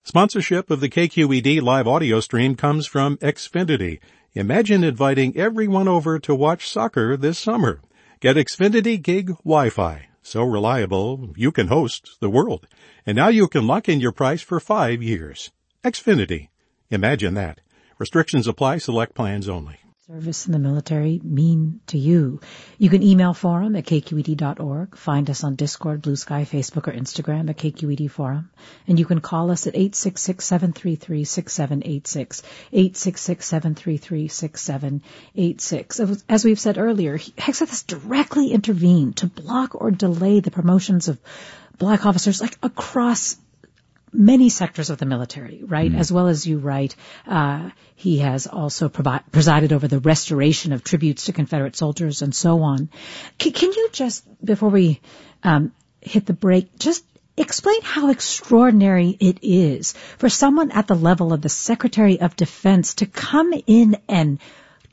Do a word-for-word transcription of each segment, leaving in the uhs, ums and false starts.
Sponsorship of the K Q E D live audio stream comes from Xfinity. Imagine inviting everyone over to watch soccer this summer. Get Xfinity Gig Wi-Fi. So reliable, you can host the world. And now you can lock in your price for five years. Xfinity. Imagine that. Restrictions apply. Select plans only. Service in the military mean to you? You can email forum at k q e d dot org. Find us on Discord, Blue Sky, Facebook, or Instagram at K Q E D Forum. And you can call us at eight six six, seven three three, six seven eight six, eight six six, seven three three, six seven eight six. As we've said earlier, Hegseth has directly intervened to block or delay the promotions of black officers like across many sectors of the military, right? Mm. As well as you write, uh, he has also provi- presided over the restoration of tributes to Confederate soldiers and so on. C- can you just, before we um, hit the break, just explain how extraordinary it is for someone at the level of the Secretary of Defense to come in and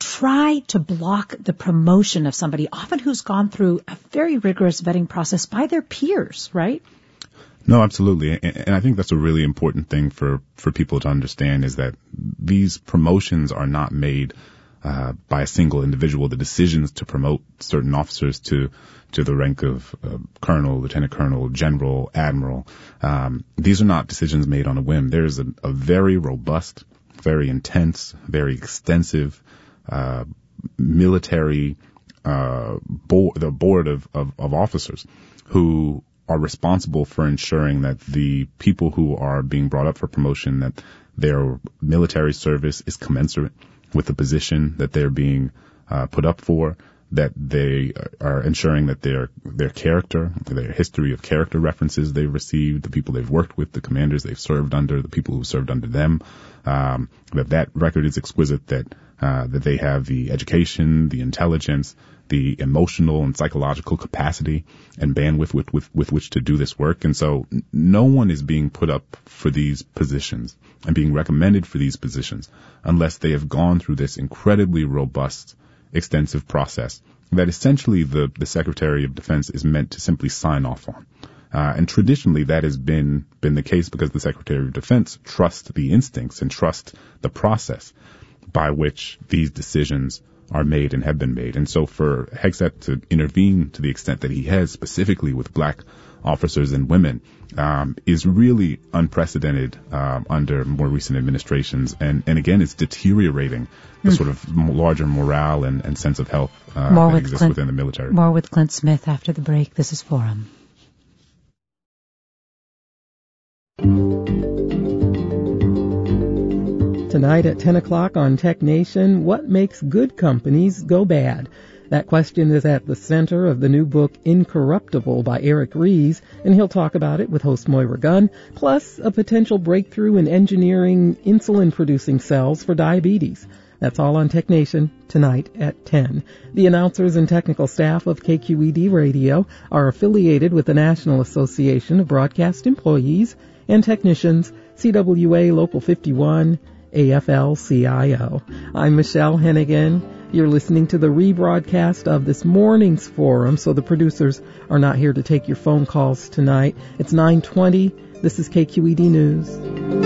try to block the promotion of somebody, often who's gone through a very rigorous vetting process by their peers, right? No, absolutely. And I think that's a really important thing for, for people to understand is that these promotions are not made uh, by a single individual. The decisions to promote certain officers to to the rank of uh, colonel, lieutenant colonel, general, admiral, um, these are not decisions made on a whim. There's a, a very robust, very intense, very extensive uh, military uh, board, the board of, of, of officers who are responsible for ensuring that the people who are being brought up for promotion, that their military service is commensurate with the position that they're being uh, put up for, that they are ensuring that their their character, their history of character references they've received, the people they've worked with, the commanders they've served under, the people who served under them, um, that that record is exquisite, that uh, that they have the education, the intelligence, the emotional and psychological capacity and bandwidth with, with, with which to do this work. And so n- no one is being put up for these positions and being recommended for these positions unless they have gone through this incredibly robust, extensive process that essentially the, the Secretary of Defense is meant to simply sign off on. Uh, and traditionally that has been, been the case because the Secretary of Defense trusts the instincts and trusts the process by which these decisions are made and have been made. And so for Hegseth to intervene to the extent that he has, specifically with black officers and women, um, is really unprecedented um, under more recent administrations. And, and again, it's deteriorating the mm. sort of larger morale and, and sense of health uh, that exists Clint, within the military. More with Clint Smith after the break. This is Forum. Tonight at ten o'clock on Tech Nation, what makes good companies go bad? That question is at the center of the new book Incorruptible by Eric Ries, and he'll talk about it with host Moira Gunn, plus a potential breakthrough in engineering insulin-producing cells for diabetes. That's all on Tech Nation tonight at ten. The announcers and technical staff of K Q E D Radio are affiliated with the National Association of Broadcast Employees and Technicians, C W A Local fifty-one, A F L C I O. I'm Michelle Hennigan. You're listening to the rebroadcast of this morning's forum, so the producers are not here to take your phone calls tonight. It's nine twenty. This is K Q E D News.